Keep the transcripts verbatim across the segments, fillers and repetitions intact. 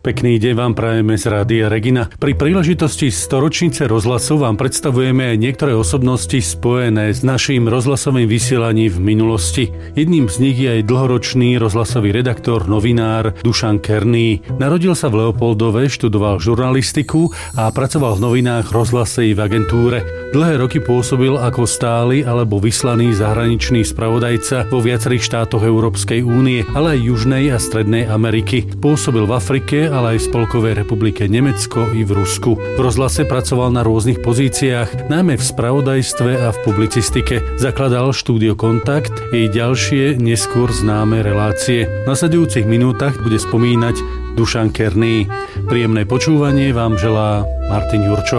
Pekný deň vám prajeme z Rádia Regina. Pri príležitosti storočnice rozhlasu vám predstavujeme aj niektoré osobnosti spojené s naším rozhlasovým vysielaním v minulosti. Jedným z nich je aj dlhoročný rozhlasový redaktor, novinár Dušan Kerný. Narodil sa v Leopoldove, študoval žurnalistiku a pracoval v novinách, rozhlase i v agentúre. Dlhé roky pôsobil ako stály alebo vyslaný zahraničný spravodajca vo viacerých štátoch Európskej únie, ale aj Južnej a Strednej Ameriky. Pôsobil v Afrike, ale aj v Spolkovej republike Nemecko i v Rusku. V rozhlase pracoval na rôznych pozíciách, najmä v spravodajstve a v publicistike. Zakladal štúdio Kontakt i ďalšie neskôr známe relácie. V nasledujúcich minútach bude spomínať Dušan Kerný. Príjemné počúvanie vám želá Martin Jurčo.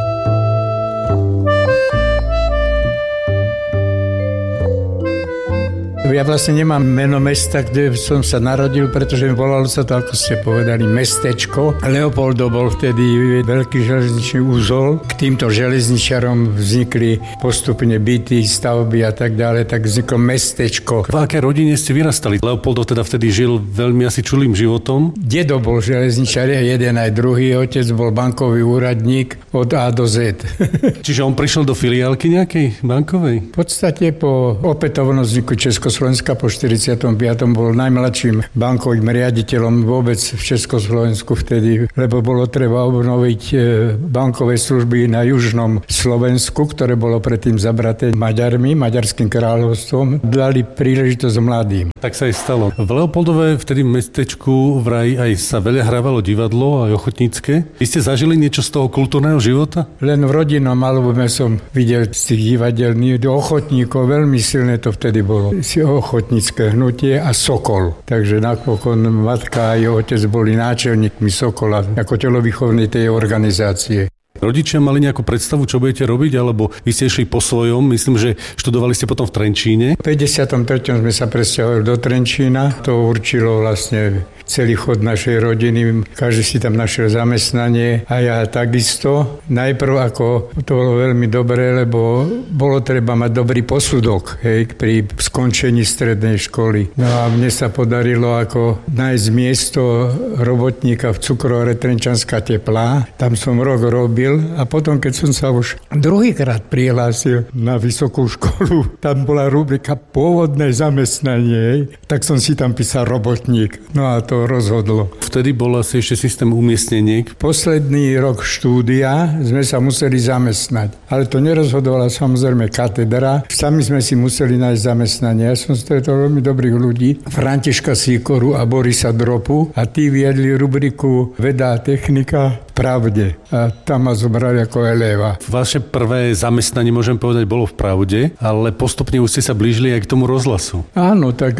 Ja vlastne nemám meno mesta, kde som sa narodil, pretože volalo sa to, ako ste povedali, mestečko. Leopoldo bol vtedy veľký železničný úzol. K týmto železničarom vznikli postupne byty, stavby a tak ďalej, tak vzniklo mestečko. V akej rodine ste vyrastali? Leopoldo teda vtedy žil veľmi asi čulým životom. Dedo bol železničar, jeden aj druhý, otec bol bankový úradník od A do Z. Čiže on prišiel do filiálky nejakej bankovej? V podstate po opätovnom vzniku Československa Slovenska po štyridsiatom piatom bol najmladším bankovým riaditeľom vôbec v Československu vtedy, lebo bolo treba obnoviť bankové služby na južnom Slovensku, ktoré bolo predtým zabraté Maďarmi, Maďarským kráľovstvom. Dali príležitosť mladým. Tak sa aj stalo. V Leopoldove, vtedy v mestečku vraj aj sa veľa hrávalo divadlo, aj ochotnícke. Vy ste zažili niečo z toho kultúrneho života? Len v rodinnom albume som videl z tých divadelných ochotníkov, veľmi silné to vtedy bolo. Si ochotnícke hnutie a Sokol. Takže napokon matka a jeho otec boli náčelníkmi Sokola ako telovýchovnej tej organizácie. Rodičia mali nejakú predstavu, čo budete robiť, alebo vy ste išli po svojom? Myslím, že študovali ste potom v Trenčíne. V päťdesiatom treťom sme sa presťahovali do Trenčína. To určilo vlastne celý chod našej rodiny. Každý si tam našiel zamestnanie a ja takisto. Najprv ako to bolo veľmi dobré, lebo bolo treba mať dobrý posudok, hej, pri skončení strednej školy. No a mne sa podarilo ako nájsť miesto robotníka v cukrovare Trenčanská Teplá. Tam som rok robil a potom, keď som sa už druhýkrát prihlásil na vysokú školu, tam bola rubrika pôvodné zamestnanie, tak som si tam písal robotník. No a to rozhodlo. Vtedy bol asi ešte systém umiestneniek. Posledný rok štúdia sme sa museli zamestnať. Ale to nerozhodovala samozrejme katedra. Sami sme si museli nájsť zamestnanie. Ja som stretol veľmi dobrých ľudí. Františka Sýkoru a Borisa Dropu. A tí viedli rubriku Veda a technika v Pravde. A tam ma zobrali ako eléva. Vaše prvé zamestnanie, môžem povedať, bolo v Pravde, ale postupne už ste sa blížili aj k tomu rozhlasu. Áno, tak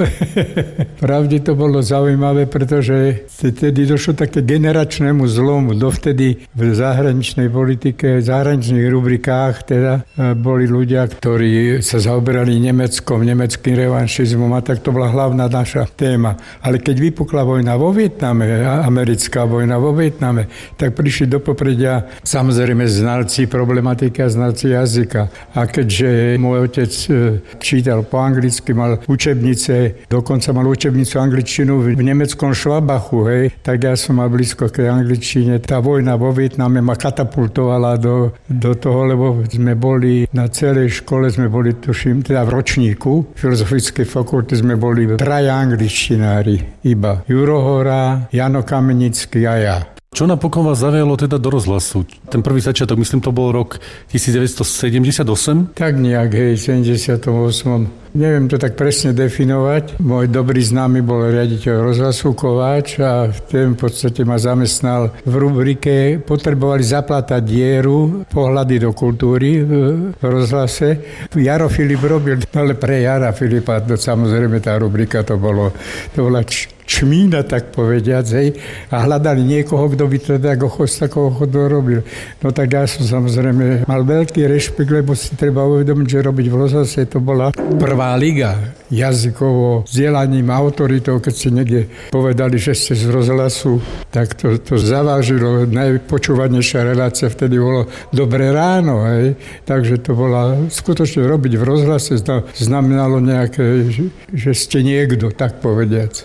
v Pravde to bolo zaujímavé, pretože vtedy došlo také generačnému zlomu. Dovtedy v zahraničnej politike, v zahraničných rubrikách teda boli ľudia, ktorí sa zaoberali Nemeckom, nemeckým revanšizmom a tak to bola hlavná naša téma. Ale keď vypukla vojna vo Vietname, americká vojna vo Vietname, tak prišli do popredia samozrejme znalci problematiky a znalci jazyka. A keďže môj otec čítal po anglicky, mal učebnice, dokonca mal učebnicu angličtinu v nemeckom Švabachu, hej, tak ja som mal blízko k angličtine. Tá vojna vo Vietname ma katapultovala do, do toho, lebo sme boli na celej škole, sme boli, tuším, teda v ročníku Filozofickej fakulty sme boli traja angličtinári iba. Juro Hora, Jano Kamenický a ja. Čo napokon vás zavialo teda do rozhlasu? Ten prvý začiatok, myslím, to bol rok devätnásťsedemdesiatosem? Tak nejak, hej, sedemdesiatom ôsmom. Neviem to tak presne definovať. Môj dobrý známy bol riaditeľ rozhlasu Kováč a ten v podstate ma zamestnal v rubrike. Potrebovali zaplatať dieru pohľady do kultúry v, v rozhlase. Jaro Filip robil, ale pre Jara Filipa, to, samozrejme tá rubrika to bolo, to bola č- čmína, tak povediac, hej, a hľadali niekoho, kto by to tak ochos, takého chodu robil. No tak ja som samozrejme mal veľký rešpekt, lebo si treba uvedomiť, že robiť v rozhlase to bola prvá liga jazykovo, vzdelaním, autoritou. Keď ste niekde povedali, že ste z rozhlasu, tak to, to zavážilo. Najpočúvanejšia relácia vtedy bolo Dobré ráno, hej. Takže to bola skutočne robiť v rozhlase znamenalo nejaké, že ste niekto, tak povediac.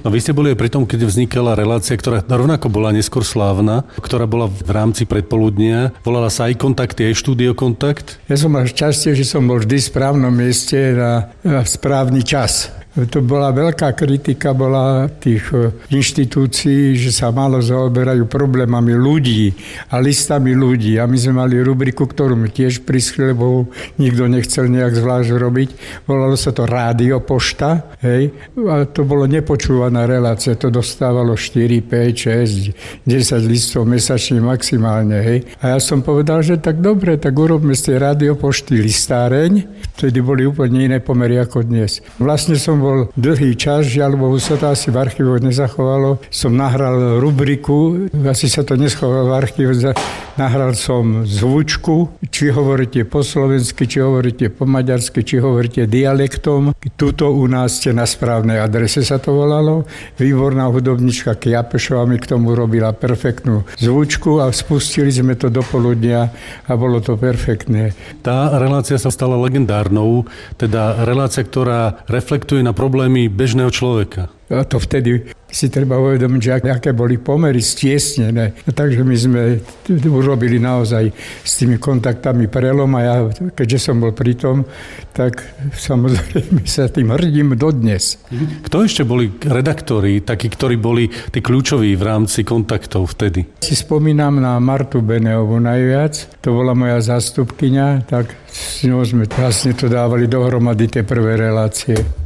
No vy ste boli aj pri tom, keď vznikala relácia, ktorá rovnako bola neskôr slávna, ktorá bola v rámci predpoludnia. Volala sa aj Kontakt, aj Štúdio Kontakt. Ja som mal šťastie, že som bol vždy v správnom mieste na, na správny čas. To bola veľká kritika, bola tých inštitúcií, že sa málo zaoberajú problémami ľudí a listami ľudí. A my sme mali rubriku, ktorú mi tiež prischli, lebo nikto nechcel nejak zvlášť robiť. Volalo sa to Rádio Pošta. Hej. A to bolo nepočúvaná relácia. To dostávalo štyri, päť, šesť, desať listov mesačne maximálne. Hej. A ja som povedal, že tak dobre, tak urobme z tej Rádio Pošty listáreň. Vtedy boli úplne iné pomery ako dnes. Vlastne som bol dlhý čas, žiaľ Bohu sa to asi v archívoch nezachovalo. Som nahral rubriku, asi sa to neschovalo v archívoch, nahral som zvučku, či hovoríte po slovensky, či hovoríte po maďarsky, či hovoríte dialektom. Tuto u nás ste na správnej adrese, sa to volalo. Výborná hudobnička Kiapešová mi k tomu robila perfektnú zvučku a spustili sme to do poludnia a bolo to perfektné. Tá relácia sa stala legendárnou, teda relácia, ktorá reflektuje na problémy bežného človeka. A to vtedy si treba uvedomiť, že aké boli pomery stiesnené. Takže my sme urobili naozaj s tými kontaktami prelom a ja, keďže som bol pri tom, tak samozrejme sa tým hrdím dodnes. Kto ešte boli redaktori, takí, ktorí boli tí kľúčoví v rámci kontaktov vtedy? Si spomínam na Martu Beneovú najviac. To bola moja zástupkyňa, tak s ňou sme vlastne to dávali dohromady tie prvé relácie.